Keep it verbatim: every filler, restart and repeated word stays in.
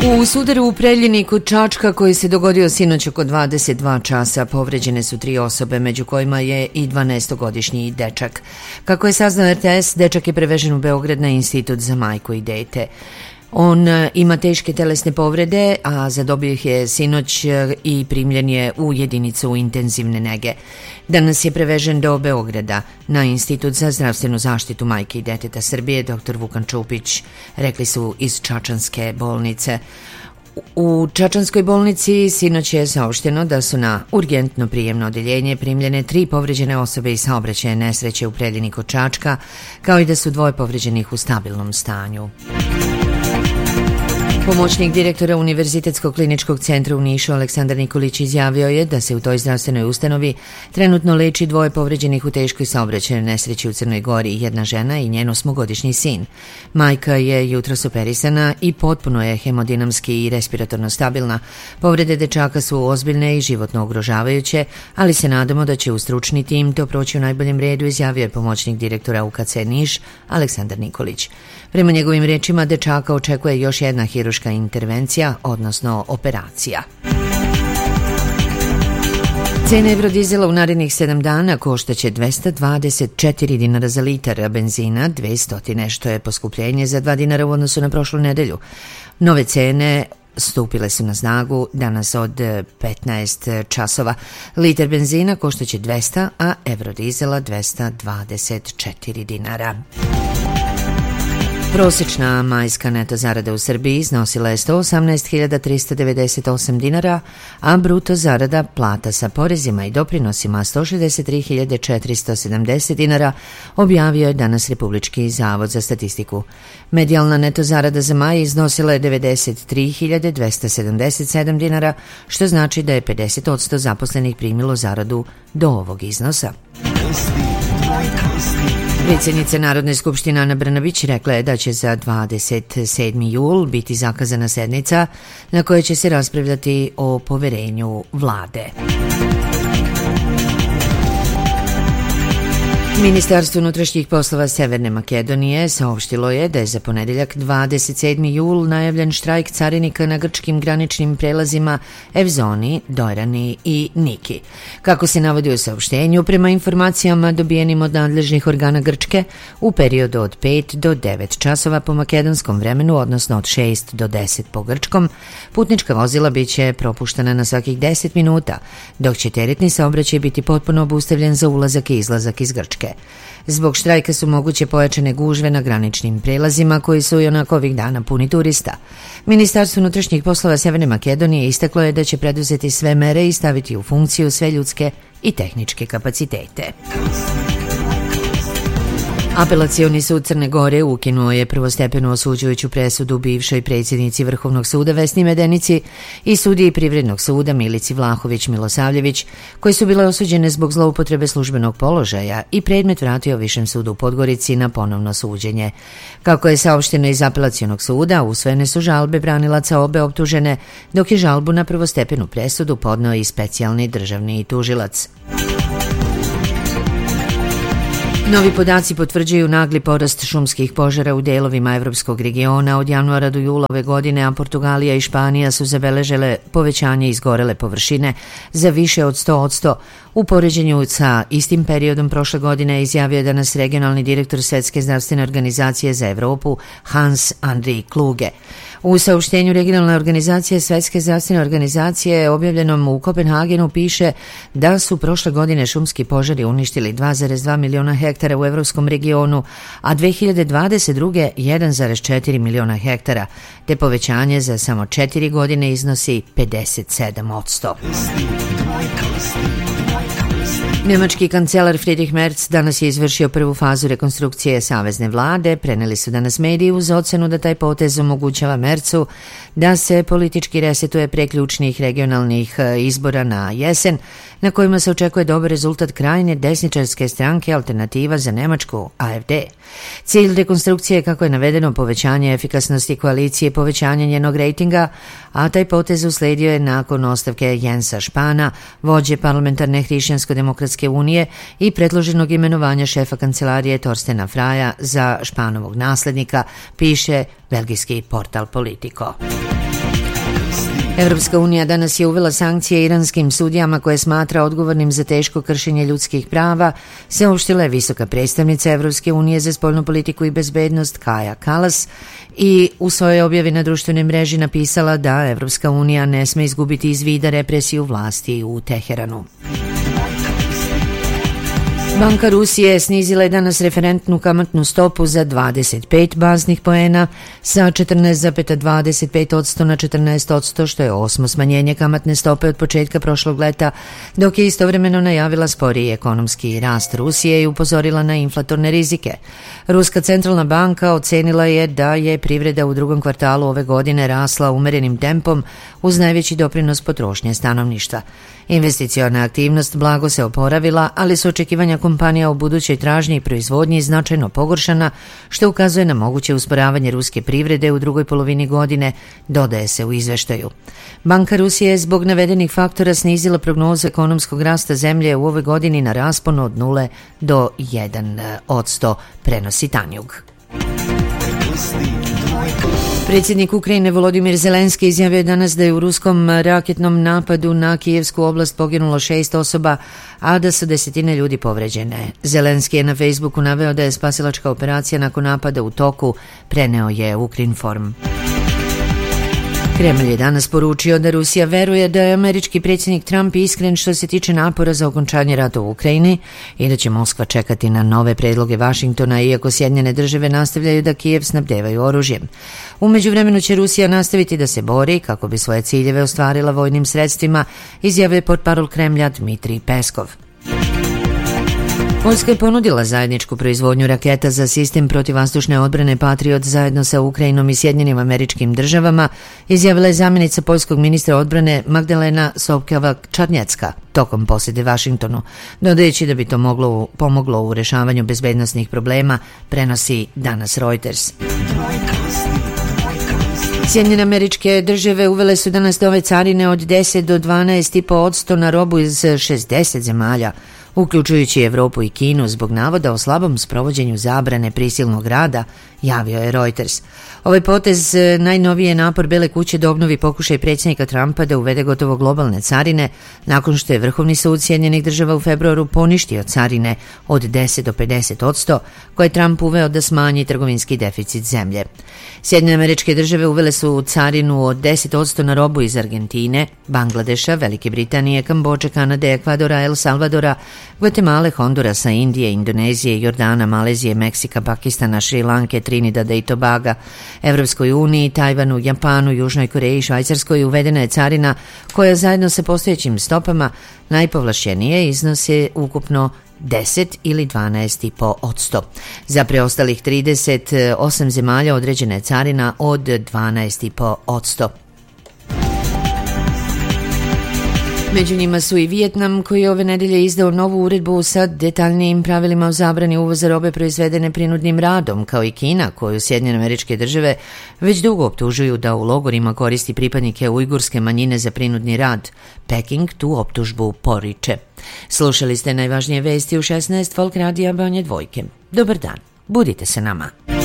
U sudaru u Preljini kod Čačka koji se dogodio sinoć oko dvadeset dva časa povređene su tri osobe, među kojima je i dvanaestogodišnji dečak. Kako je saznao R T S, dečak je prevežen u Beograd na Institut za majku i dete. On ima teške telesne povrede, a zadobio ih je sinoć i primljen je u jedinicu intenzivne nege. Danas je prevežen do Beograda na Institut za zdravstvenu zaštitu majke i deteta Srbije, doktor Vukan Čupić, rekli su iz Čačanske bolnice. U Čačanskoj bolnici sinoć je saopšteno da su na urgentno prijemno odeljenje primljene tri povređene osobe iz saobraćajne nesreće u Preljini kod Čačka, kao i da su dvoje povređenih u stabilnom stanju. Pomoćnik direktora Univerzitetskog kliničkog centra u Nišu Aleksandar Nikolić izjavio je da se u toj zdravstvenoj ustanovi trenutno leči dvoje povređenih u teškoj saobraćajnoj nesreći u Crnoj Gori, jedna žena i njen osmogodišnji sin. Majka je jutros operisana i potpuno je hemodinamski i respiratorno stabilna. Povrede dečaka su ozbiljne i životno ugrožavajuće, ali se nadamo da će u stručni tim to proći u najboljem redu, izjavio je pomoćnik direktora U K C Niš Aleksandar Nikolić. Prema njegovim rečima, dečaka očekuje još jedna hiruška intervencija, odnosno operacija. Cena evrodizela u narednih sedam dana koštaće dvesta dvadeset četiri dinara za litar, a benzina dvesta, što je poskupljenje za dva dinara u odnosu na prošlu nedelju. Nove cene stupile su na snagu danas od petnaest časova. Litar benzina koštaće dvesta, a evrodizela dvesta dvadeset četiri dinara. Prosječna majska neto zarada u Srbiji iznosila je sto osamnaest hiljada trista devedeset osam dinara, a bruto zarada plata sa porezima i doprinosima sto šezdeset tri hiljade četiristo sedamdeset dinara, objavio je danas Republički zavod za statistiku. Medijalna neto zarada za maj iznosila je devedeset tri hiljade dvesta sedamdeset sedam dinara, što znači da je pedeset posto zaposlenih primilo zaradu do ovog iznosa. Predsjednica Narodne skupštine Ana Brnabić rekla je da će za dvadeset sedmi jul biti zakazana sednica na kojoj će se raspravljati o poverenju vlade. Ministarstvo unutrašnjih poslova Severne Makedonije saopštilo je da je za ponedeljak dvadeset sedmi jul najavljen štrajk carinika na grčkim graničnim prelazima Evzoni, Dojrani i Niki. Kako se navodi u saopštenju, prema informacijama dobijenim od nadležnih organa Grčke, u periodu od pet do devet časova po makedonskom vremenu, odnosno od šest do deset po grčkom, putnička vozila biće propuštena na svakih deset minuta, dok će teretni saobraćaj biti potpuno obustavljen za ulazak i izlazak iz Grčke. Zbog štrajka su moguće pojačane gužve na graničnim prelazima koji su i onako ovih dana puni turista. Ministarstvo unutrašnjih poslova Severne Makedonije istaklo je da će preduzeti sve mere i staviti u funkciju sve ljudske i tehničke kapacitete. Apelacioni sud Crne Gore ukinuo je prvostepenu osuđujuću presudu bivšoj predsjednici Vrhovnog suda Vesni Medenici i sudiji Privrednog suda Milici Vlahović Milosavljević, koji su bile osuđene zbog zloupotrebe službenog položaja, i predmet vratio Višem sudu u Podgorici na ponovno suđenje. Kako je saopšteno iz Apelacionog suda, usvojene su žalbe branilaca obe optužene, dok je žalbu na prvostepenu presudu podneo i specijalni državni tužilac. Novi podaci potvrđuju nagli porast šumskih požara u delovima evropskog regiona od januara do jula ove godine, a Portugalija i Španija su zabeležile povećanje izgorele površine za više od sto posto. U poređenju sa istim periodom prošle godine, izjavio je danas regionalni direktor Svetske zdravstvene organizacije za Evropu Hans Andri Kluge. U saopštenju regionalne organizacije Svetske zdravstvene organizacije objavljenom u Kopenhagenu piše da su prošle godine šumski požari uništili dva zarez dva miliona hektara u evropskom regionu, a dve hiljade dvadeset druge. jedan zarez četiri miliona hektara, te povećanje za samo četiri godine iznosi pedeset sedam posto. Nemački kancelar Friedrich Merz danas je izvršio prvu fazu rekonstrukcije savezne vlade, preneli su danas mediji uz ocenu da taj potez omogućava Merzu da se politički resetuje pre ključnih regionalnih izbora na jesen, na kojima se očekuje dobar rezultat krajnje desničarske stranke Alternativa za Nemačku, A F D. Cilj rekonstrukcije, kako je navedeno, povećanje efikasnosti koalicije, povećanje njenog rejtinga, a taj potez usledio je nakon ostavke Jensa Špana, vođe parlamentarne hrišćansko-demokratske unije, i predloženog imenovanja šefa kancelarije Torstena Fraja za Španovog naslednika, piše belgijski portal Politico. Evropska unija danas je uvela sankcije iranskim sudijama koje smatra odgovornim za teško kršenje ljudskih prava, saopštila je visoka predstavnica Evropske unije za spoljnu politiku i bezbednost Kaja Kallas i u svojoj objavi na društvenoj mreži napisala da Evropska unija ne sme izgubiti iz vida represiju vlasti u Teheranu. Banka Rusije snizila je danas referentnu kamatnu stopu za dvadeset pet baznih poena sa četrnaest zarez dvadeset pet posto na četrnaest posto, što je osmo smanjenje kamatne stope od početka prošlog leta, dok je istovremeno najavila sporiji ekonomski rast Rusije i upozorila na inflatorne rizike. Ruska centralna banka ocenila je da je privreda u drugom kvartalu ove godine rasla umerenim tempom uz najveći doprinos potrošnje stanovništva. Investiciona aktivnost blago se oporavila, ali su očekivanja kompanija u budućoj tražnji i proizvodnji značajno pogoršana, što ukazuje na moguće usporavanje ruske privrede u drugoj polovini godine, dodaje se u izveštaju. Banka Rusije je zbog navedenih faktora snizila prognozu ekonomskog rasta zemlje u ovoj godini na raspon od nula do jedan posto, prenosi Tanjug. Predsjednik Ukrajine Volodimir Zelenski izjavio je danas da je u ruskom raketnom napadu na Kijevsku oblast poginulo šest osoba, a da su desetine ljudi povređene. Zelenski je na Facebooku naveo da je spasilačka operacija nakon napada u toku, preneo je Ukrinform. Kremlj je danas poručio da Rusija veruje da je američki predsjednik Trump iskren što se tiče napora za okončanje rata u Ukrajini i da će Moskva čekati na nove predloge Vašingtona, iako Sjedinjene države nastavljaju da Kijev snabdevaju oružjem. U međuvremenu će Rusija nastaviti da se bori kako bi svoje ciljeve ostvarila vojnim sredstvima, izjavio je portparol Kremlja Dmitrij Peskov. Poljska je ponudila zajedničku proizvodnju raketa za sistem protivvazdušne odbrane Patriot zajedno sa Ukrajinom i Sjedinjenim Američkim Državama, izjavila je zamjenica poljskog ministra odbrane Magdalena Sobkava-Čarnjecka tokom posjete Vašingtonu, dodajući da bi to moglo, pomoglo u rešavanju bezbednosnih problema, prenosi danas Reuters. Sjedinjene Američke Države uvele su danas nove carine od deset do dvanaest zarez pet posto na robu iz šezdeset zemalja, uključujući Evropu i Kinu, zbog navoda o slabom sprovođenju zabrane prisilnog rada, javio je Reuters. Ovaj potez najnoviji je napor Bele kuće da obnovi pokušaj predsjednika Trumpa da uvede gotovo globalne carine, nakon što je Vrhovni sud Sjedinjenih Država u februaru poništio carine od deset do pedeset posto, koje je Trump uveo da smanji trgovinski deficit zemlje. Sjedinjene Američke Države uvele su carinu od deset posto na robu iz Argentine, Bangladeša, Velike Britanije, Kambodže, Kanade, Ekvadora, El Salvadora, Gvatemale, Hondurasa, Indije, Indonezije, Jordana, Malezije, Meksika, Pakistana, Šri Lanke, Trinidada i Tobaga. Evropskoj uniji, Tajvanu, Japanu, Južnoj Koreji i Švajcarskoj uvedena je carina koja zajedno sa postojećim stopama najpovlašćenije iznosi ukupno deset ili dvanaest zarez pet posto. Za preostalih trideset osam zemalja određena je carina od dvanaest zarez pet posto. Među njima su i Vijetnam, koji je ove nedelje izdao novu uredbu sa detaljnijim pravilima o zabrani uvoza robe proizvedene prinudnim radom, kao i Kina, koju Sjedinjene Američke Države već dugo optužuju da u logorima koristi pripadnike ujgurske manjine za prinudni rad. Peking tu optužbu poriče. Slušali ste najvažnije vesti u šesnaest Folk Radija Banje Dvojke. Dobar dan, budite se nama.